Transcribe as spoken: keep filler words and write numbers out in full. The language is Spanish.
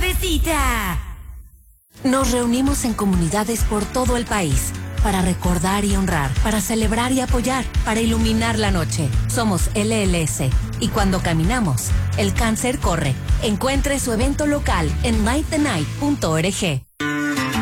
suavecita. Nos reunimos en comunidades por todo el país para recordar y honrar, para celebrar y apoyar, para iluminar la noche. Somos L L S y cuando caminamos, el cáncer corre. Encuentre su evento local en night the night punto org.